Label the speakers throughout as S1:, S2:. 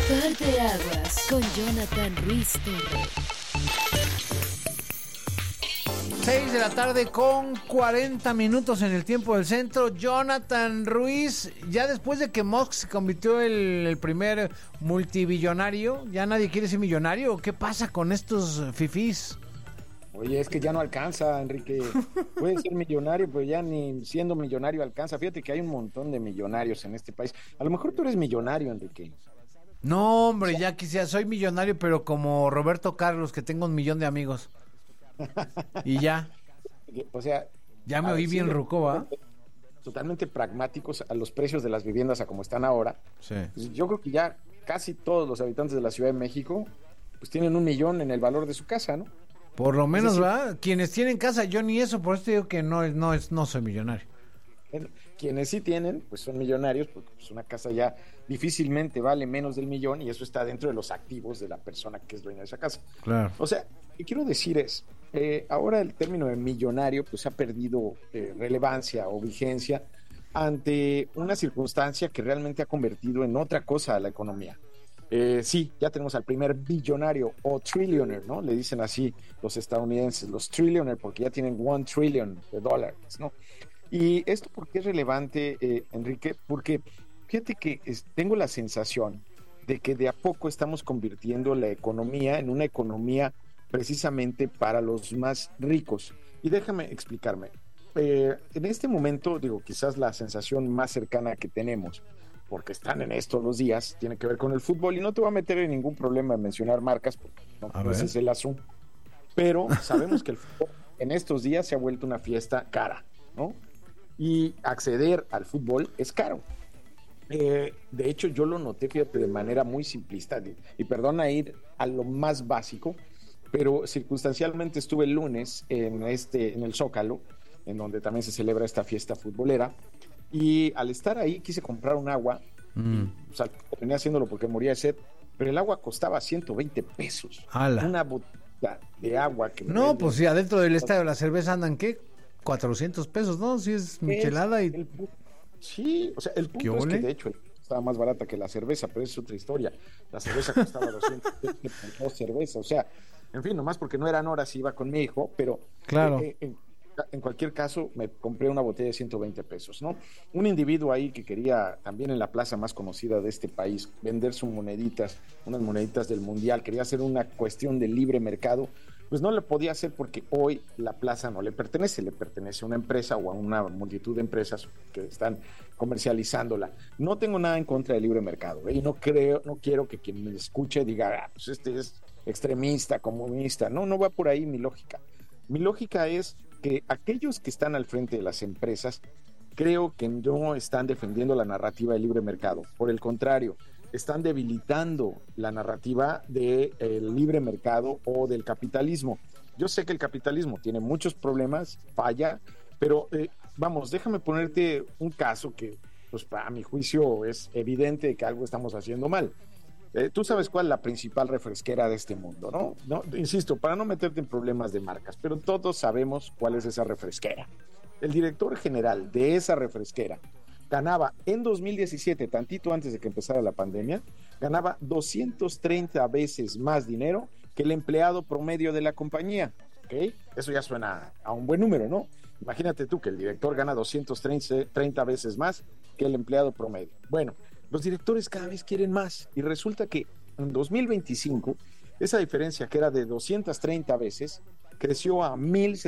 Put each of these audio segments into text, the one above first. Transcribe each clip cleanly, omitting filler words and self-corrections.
S1: Parteaguas con Jonathan Ruiz Torres.
S2: 6 de la tarde con 40 minutos en el tiempo del centro. Jonathan Ruiz, ya después de que Musk se convirtió en el primer multibillonario, ¿ya nadie quiere ser millonario? ¿Qué pasa con estos fifís?
S3: Oye, es que ya no alcanza, Enrique. Puede ser millonario, pero ya ni siendo millonario alcanza. Fíjate que hay un montón de millonarios en este país. A lo mejor tú eres millonario, Enrique.
S2: No, hombre, ya quisiera, soy millonario, pero como Roberto Carlos, que tengo 1,000,000 de amigos. Y ya.
S3: O sea,
S2: ya me oí bien ruco, ¿va?
S3: Totalmente pragmáticos a los precios de las viviendas a como están ahora.
S2: Sí.
S3: Pues yo creo que ya casi todos los habitantes de la Ciudad de México pues tienen 1,000,000 en el valor de su casa, ¿no?
S2: Por lo menos, ¿va? Quienes tienen casa, yo ni eso, por eso digo que no soy millonario.
S3: Bueno, quienes sí tienen, pues son millonarios, porque pues una casa ya difícilmente vale menos del 1,000,000 y eso está dentro de los activos de la persona que es dueña de esa casa.
S2: Claro.
S3: O sea, lo que quiero decir es, ahora el término de millonario pues ha perdido relevancia o vigencia ante una circunstancia que realmente ha convertido en otra cosa a la economía. Sí, ya tenemos al primer billonario o trillionaire, ¿no? Le dicen así los estadounidenses, los trillionaire, porque ya tienen $1 trillion, ¿no? Y esto, ¿por qué es relevante, Enrique? Porque fíjate que tengo la sensación de que de a poco estamos convirtiendo la economía en una economía precisamente para los más ricos. Y déjame explicarme. En este momento, digo, quizás la sensación más cercana que tenemos, porque están en esto los días, tiene que ver con el fútbol, y no te voy a meter en ningún problema en mencionar marcas, porque no ese es el asunto. Pero sabemos que el fútbol en estos días se ha vuelto una fiesta cara, ¿no? Y acceder al fútbol es caro. De hecho, yo lo noté, fíjate, de manera muy simplista, y perdona ir a lo más básico, pero circunstancialmente estuve el lunes en el Zócalo, en donde también se celebra esta fiesta futbolera, y al estar ahí quise comprar un agua, o sea, venía haciéndolo porque moría de sed, pero el agua costaba 120 pesos.
S2: ¡Hala!
S3: Una botella de agua que
S2: no, pues sí, adentro del estadio la cerveza andan, ¿qué? 400 pesos, ¿no? Si es michelada y...
S3: Sí, o sea, el punto es que de hecho estaba más barata que la cerveza, pero es otra historia. La cerveza costaba 200 pesos por 2 cervezas, o sea, en fin, nomás porque no eran horas iba con mi hijo, pero
S2: claro.
S3: En cualquier caso me compré una botella de 120 pesos, ¿no? Un individuo ahí que quería, también en la plaza más conocida de este país, vender sus moneditas, unas moneditas del Mundial, quería hacer una cuestión de libre mercado, pues no le podía hacer porque hoy la plaza no le pertenece a una empresa o a una multitud de empresas que están comercializándola. No tengo nada en contra del libre mercado, y no quiero que quien me escuche diga, pues este es extremista, comunista. No va por ahí mi lógica. Mi lógica es que aquellos que están al frente de las empresas creo que no están defendiendo la narrativa del libre mercado. Por el contrario, están debilitando la narrativa del libre mercado o del capitalismo. Yo sé que el capitalismo tiene muchos problemas, falla, pero vamos, déjame ponerte un caso que, pues, a mi juicio es evidente que algo estamos haciendo mal. Tú sabes cuál es la principal refresquera de este mundo, ¿no? Insisto, para no meterte en problemas de marcas, pero todos sabemos cuál es esa refresquera. El director general de esa refresquera ganaba en 2017, tantito antes de que empezara la pandemia, ganaba 230 veces más dinero que el empleado promedio de la compañía, ¿ok? Eso ya suena a un buen número, ¿no? Imagínate tú que el director gana 230 veces más que el empleado promedio. Bueno, los directores cada vez quieren más y resulta que en 2025 esa diferencia que era de 230 veces creció a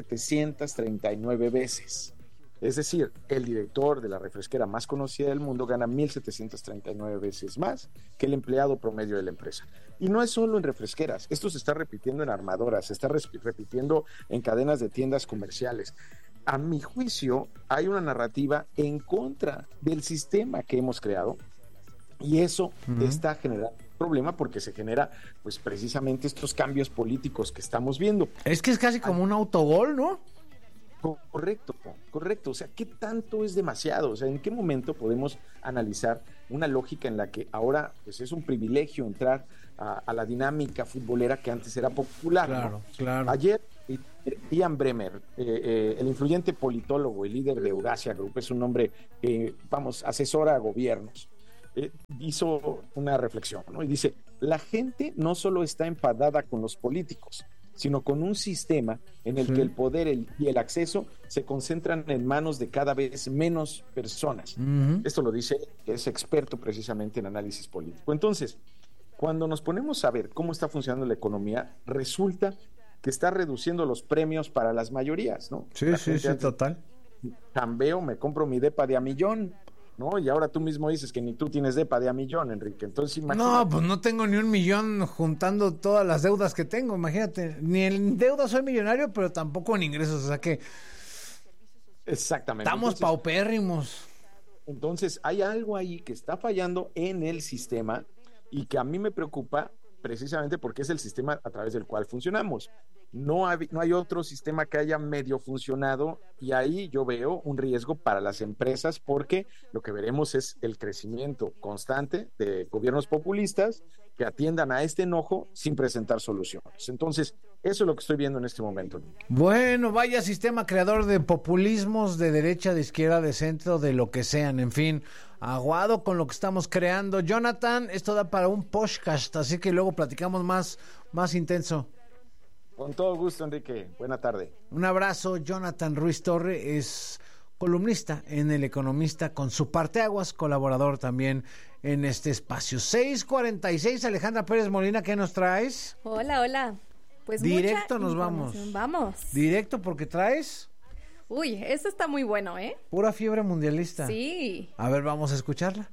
S3: 1,739 veces. Es decir, el director de la refresquera más conocida del mundo gana 1,739 veces más que el empleado promedio de la empresa. Y no es solo en refresqueras, esto se está repitiendo en armadoras, se está repitiendo en cadenas de tiendas comerciales. A mi juicio, hay una narrativa en contra del sistema que hemos creado y eso está generando problema porque se genera pues precisamente estos cambios políticos que estamos viendo.
S2: Es que es casi como un autogol, ¿no?
S3: Correcto. O sea, ¿qué tanto es demasiado? O sea, ¿en qué momento podemos analizar una lógica en la que ahora pues es un privilegio entrar a la dinámica futbolera que antes era popular?
S2: Claro,
S3: ¿no?
S2: claro.
S3: Ayer, Ian Bremmer, el influyente politólogo y líder de Eurasia Group, es un hombre que, asesora a gobiernos, hizo una reflexión, ¿no? Y dice, la gente no solo está enfadada con los políticos, sino con un sistema en el que el poder y el acceso se concentran en manos de cada vez menos personas. Esto lo dice, que es experto precisamente en análisis político. Entonces, cuando nos ponemos a ver cómo está funcionando la economía, resulta que está reduciendo los premios para las mayorías, ¿no?
S2: Sí, total.
S3: Cambio, me compro mi depa de $1,000,000, ¿no? Y ahora tú mismo dices que ni tú tienes depa de $1,000,000, Enrique. Entonces, imagínate.
S2: No, pues no tengo ni $1,000,000 juntando todas las deudas que tengo, imagínate. Ni en deuda soy millonario, pero tampoco en ingresos, o sea que...
S3: Exactamente.
S2: Estamos paupérrimos.
S3: Entonces, hay algo ahí que está fallando en el sistema y que a mí me preocupa precisamente porque es el sistema a través del cual funcionamos. No hay otro sistema que haya medio funcionado y ahí yo veo un riesgo para las empresas porque lo que veremos es el crecimiento constante de gobiernos populistas que atiendan a este enojo sin presentar soluciones. Entonces, eso es lo que estoy viendo en este momento.
S2: Bueno, vaya sistema creador de populismos de derecha, de izquierda, de centro, de lo que sean, en fin, aguado con lo que estamos creando. Jonathan, esto da para un podcast, así que luego platicamos más intenso.
S3: Con todo gusto, Enrique. Buena tarde.
S2: Un abrazo. Jonathan Ruiz Torre es columnista en El Economista con su parteaguas, colaborador también en este espacio. 6:46, Alejandra Pérez Molina, ¿qué nos traes?
S4: Hola. Pues
S2: directo nos vamos.
S4: Vamos.
S2: Directo porque traes...
S4: Uy, esto está muy bueno, ¿eh?
S2: Pura fiebre mundialista.
S4: Sí.
S2: A ver, vamos a escucharla.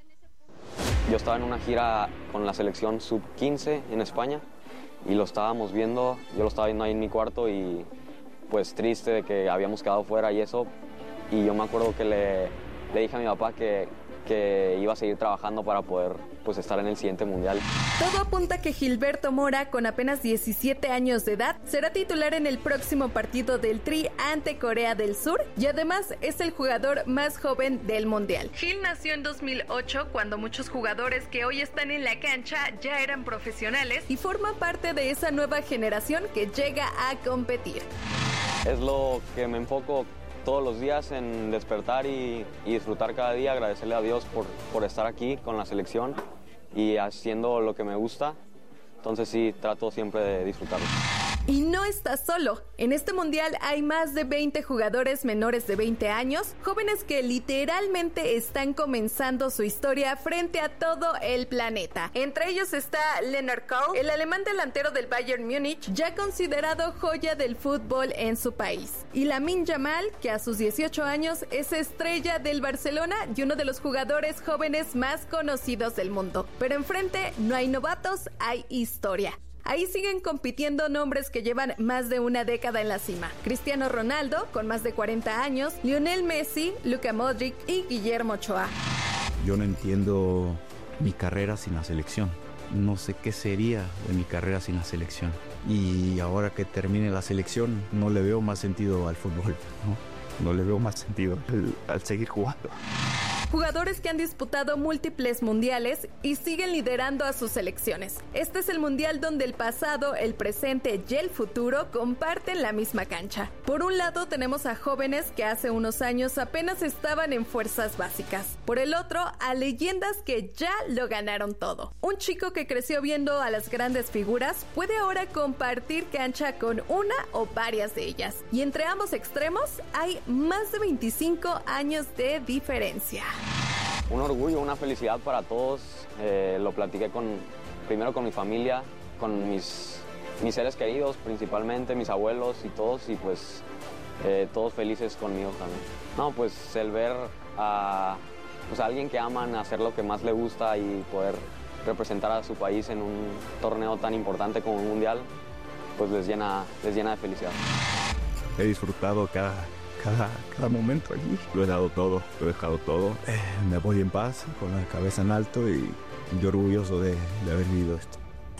S5: Yo estaba en una gira con la selección sub-15 en España y lo estábamos viendo, yo lo estaba viendo ahí en mi cuarto y pues triste de que habíamos quedado fuera y eso. Y yo me acuerdo que le dije a mi papá que iba a seguir trabajando para poder pues estar en el siguiente mundial.
S4: Todo apunta a que Gilberto Mora, con apenas 17 años de edad, será titular en el próximo partido del Tri ante Corea del Sur y además es el jugador más joven del mundial. Gil nació en 2008, cuando muchos jugadores que hoy están en la cancha ya eran profesionales y forma parte de esa nueva generación que llega a competir.
S5: Es lo que me enfoco todos los días, en despertar y disfrutar cada día, agradecerle a Dios por estar aquí con la selección y haciendo lo que me gusta. Entonces sí, trato siempre de disfrutarlo.
S4: Y no estás solo. En este mundial hay más de 20 jugadores menores de 20 años, jóvenes que literalmente están comenzando su historia frente a todo el planeta. Entre ellos está Leonard Cohen, el alemán delantero del Bayern Múnich, ya considerado joya del fútbol en su país. Y Lamine Yamal, que a sus 18 años es estrella del Barcelona y uno de los jugadores jóvenes más conocidos del mundo. Pero enfrente no hay novatos, hay historia. Ahí siguen compitiendo nombres que llevan más de una década en la cima. Cristiano Ronaldo, con más de 40 años, Lionel Messi, Luka Modric y Guillermo Ochoa.
S6: Yo no entiendo mi carrera sin la selección. No sé qué sería de mi carrera sin la selección. Y ahora que termine la selección, no le veo más sentido al fútbol, no le veo más sentido al seguir jugando.
S4: Jugadores que han disputado múltiples mundiales y siguen liderando a sus selecciones. Este es el mundial donde el pasado, el presente y el futuro comparten la misma cancha. Por un lado tenemos a jóvenes que hace unos años apenas estaban en fuerzas básicas. Por el otro, a leyendas que ya lo ganaron todo. Un chico que creció viendo a las grandes figuras puede ahora compartir cancha con una o varias de ellas. Y entre ambos extremos hay más de 25 años de diferencia.
S5: Un orgullo, una felicidad para todos. Lo platiqué primero con mi familia, con mis seres queridos, principalmente mis abuelos y todos, y pues todos felices conmigo también. No, pues el ver a alguien que aman hacer lo que más le gusta y poder representar a su país en un torneo tan importante como un mundial, pues les llena de felicidad.
S6: He disfrutado cada momento allí. Lo he dado todo, lo he dejado todo. Me voy en paz, con la cabeza en alto y orgulloso de haber vivido esto.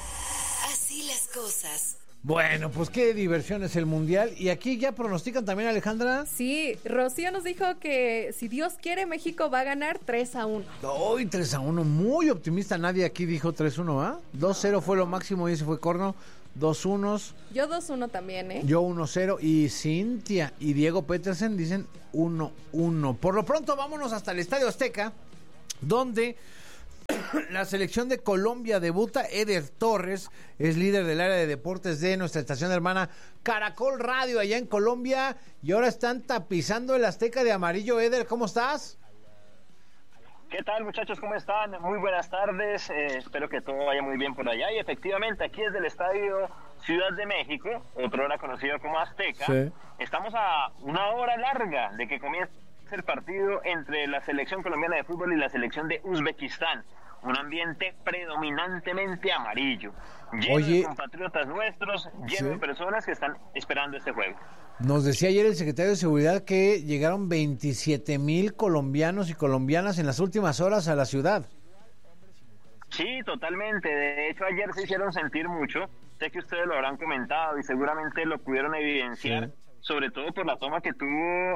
S1: Así las cosas.
S2: Bueno, pues qué diversión es el mundial. Y aquí ya pronostican también, Alejandra.
S4: Sí, Rocío nos dijo que si Dios quiere, México va a ganar 3-1.
S2: Hoy 3-1, muy optimista. Nadie aquí dijo 3-1, ¿ah? 2-0 fue lo máximo y ese fue corno. 2-1.
S4: Yo 2-1 también, ¿eh?
S2: Yo 1-0 y Cintia y Diego Petersen dicen 1-1. Por lo pronto vámonos hasta el Estadio Azteca, donde La selección de Colombia debuta. Eder Torres es líder del área de deportes de nuestra estación hermana Caracol Radio allá en Colombia. Y ahora están tapizando el Azteca de amarillo. Eder, ¿cómo estás?
S7: ¿Qué tal, muchachos? ¿Cómo están? Muy buenas tardes. Espero que todo vaya muy bien por allá. Y efectivamente, aquí desde el Estadio Ciudad de México, otro hora conocido como Azteca, sí. Estamos a una hora larga de que comience el partido entre la selección colombiana de fútbol y la selección de Uzbekistán. Un ambiente predominantemente amarillo, lleno de compatriotas nuestros, lleno de personas que están esperando este juego.
S2: Nos decía ayer el secretario de Seguridad que llegaron 27,000 colombianos y colombianas en las últimas horas a la ciudad.
S7: Sí, totalmente. De hecho, ayer se hicieron sentir mucho. Sé que ustedes lo habrán comentado y seguramente lo pudieron evidenciar, sobre todo por la toma que tuvo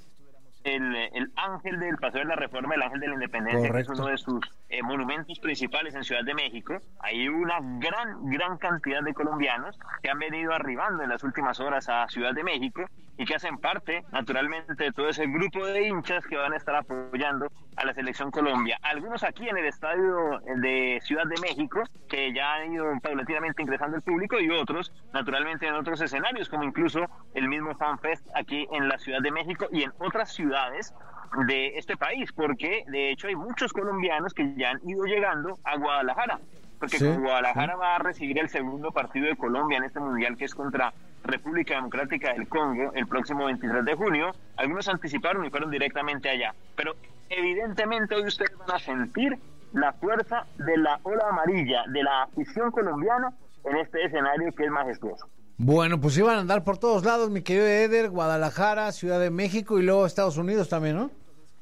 S7: el ángel del Paseo de la Reforma, el ángel de la Independencia. Correcto. Que es uno de sus monumentos principales en Ciudad de México. Hay una gran cantidad de colombianos que han venido arribando en las últimas horas a Ciudad de México y que hacen parte, naturalmente, de todo ese grupo de hinchas que van a estar apoyando a la selección Colombia. Algunos aquí en el estadio de Ciudad de México, que ya han ido paulatinamente ingresando el público, y otros, naturalmente, en otros escenarios, como incluso el mismo FanFest aquí en la Ciudad de México y en otras ciudades de este país, porque de hecho hay muchos colombianos que ya han ido llegando a Guadalajara, porque Guadalajara va a recibir el segundo partido de Colombia en este mundial, que es contra República Democrática del Congo el próximo 23 de junio. Algunos anticiparon y fueron directamente allá, pero evidentemente hoy ustedes van a sentir la fuerza de la ola amarilla, de la afición colombiana en este escenario que es majestuoso.
S2: Bueno, pues iban a andar por todos lados, mi querido Eder, Guadalajara, Ciudad de México y luego Estados Unidos también, ¿no?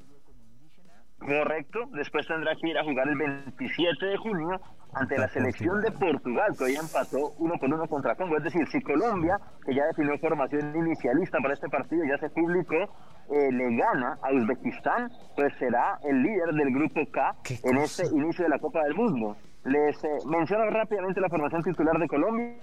S7: Correcto, después tendrá que ir a jugar el 27 de junio ante la selección de Portugal, que hoy empató 1-1 contra Congo. Es decir, si Colombia, que ya definió formación inicialista para este partido, ya se publicó, le gana a Uzbekistán, pues será el líder del grupo K en este inicio de la Copa del Mundo. Les menciono rápidamente la formación titular de Colombia.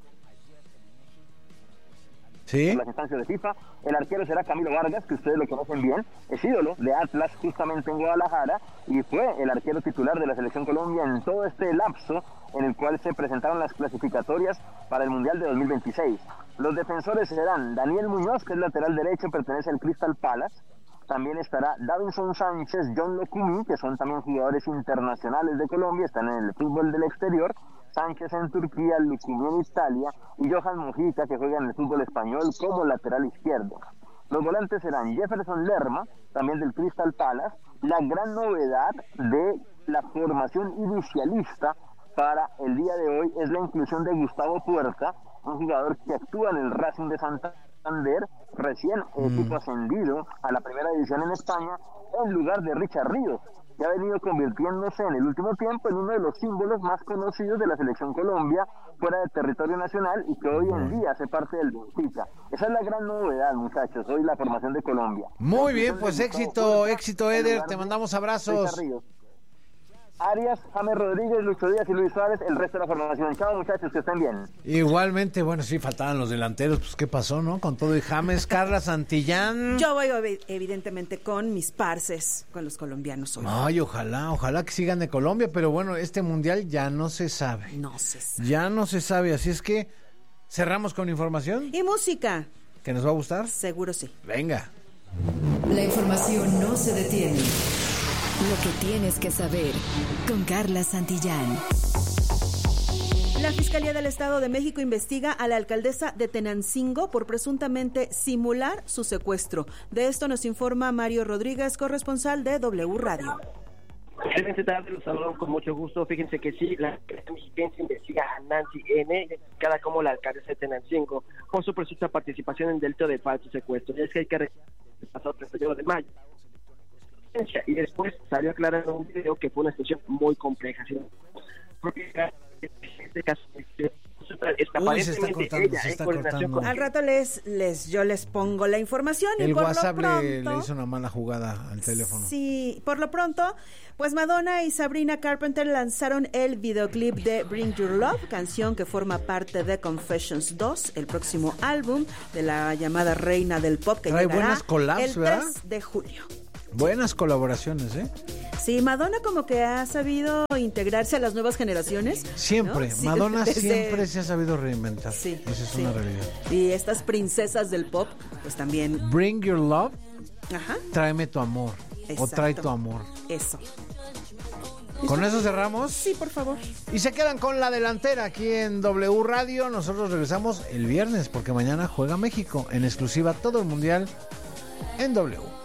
S2: ¿Sí?
S7: Las instancias de FIFA. El arquero será Camilo Vargas, que ustedes lo conocen bien, es ídolo de Atlas justamente en Guadalajara y fue el arquero titular de la selección Colombia en todo este lapso en el cual se presentaron las clasificatorias para el Mundial de 2026. Los defensores serán Daniel Muñoz, que es lateral derecho, pertenece al Crystal Palace. También estará Davinson Sánchez, John Locumí, que son también jugadores internacionales de Colombia, están en el fútbol del exterior. Sánchez en Turquía, Lucumí en Italia y Johan Mujica, que juega en el fútbol español como lateral izquierdo. Los volantes serán Jefferson Lerma, también del Crystal Palace. La gran novedad de la formación inicialista para el día de hoy es la inclusión de Gustavo Puerta, un jugador que actúa en el Racing de Santander, recién equipo ascendido a la primera división en España, en lugar de Richard Ríos, que ha venido convirtiéndose en el último tiempo en uno de los símbolos más conocidos de la selección Colombia fuera del territorio nacional y que hoy en día hace parte del Benfica. Esa es la gran novedad, muchachos, hoy la formación de Colombia.
S2: Muy bien, pues éxito Eder, te mandamos abrazos.
S7: Arias, James Rodríguez, Lucho Díaz y Luis Suárez, el resto de la formación. Chao, muchachos, que estén bien.
S2: Igualmente, bueno, sí, faltaban los delanteros, pues ¿qué pasó, no? Con todo y James, Carla Santillán.
S8: Yo voy evidentemente con mis parces, con los colombianos hoy.
S2: Ay, ojalá que sigan de Colombia, pero bueno, este mundial ya no se sabe.
S8: No se sabe.
S2: Ya no se sabe, así es que cerramos con información.
S8: Y música.
S2: ¿Que nos va a gustar?
S8: Seguro sí.
S2: Venga.
S1: La información no se detiene. Lo que tienes que saber con Carla Santillán.
S8: La Fiscalía del Estado de México investiga a la alcaldesa de Tenancingo por presuntamente simular su secuestro. De esto nos informa Mario Rodríguez, corresponsal de W Radio.
S9: Excelente tarde, los saludo con mucho gusto. Fíjense que sí, la Mexiquense investiga a Nancy N., identificada como la alcaldesa de Tenancingo, por su presunta participación en delito de falso secuestro. Y es que hay que recordar el pasado 31 de mayo. Y después salió aclarando en un video que fue una situación muy compleja. Porque en este caso
S2: se está cortando.
S8: Al rato yo les pongo la información.
S2: El
S8: y por
S2: WhatsApp
S8: lo pronto,
S2: le hizo una mala jugada al teléfono.
S8: Sí, por lo pronto, pues Madonna y Sabrina Carpenter lanzaron el videoclip de Bring Your Love, canción que forma parte de Confessions 2, el próximo álbum de la llamada reina del pop que llegará
S2: collabs,
S8: el 3 de julio.
S2: Buenas colaboraciones, ¿eh?
S8: Sí, Madonna como que ha sabido integrarse a las nuevas generaciones.
S2: Siempre,
S8: ¿no? Sí,
S2: Madonna
S8: desde...
S2: siempre se ha sabido reinventar.
S8: Sí,
S2: esa es
S8: sí.
S2: una realidad.
S8: Y estas princesas del pop, pues también.
S2: Bring Your Love,
S8: Ajá.
S2: Tráeme tu amor.
S8: Exacto.
S2: O Trae tu amor.
S8: Eso.
S2: ¿Con eso cerramos?
S8: Sí, por favor.
S2: Y se quedan con la delantera aquí en W Radio. Nosotros regresamos el viernes porque mañana juega México en exclusiva todo el mundial en W.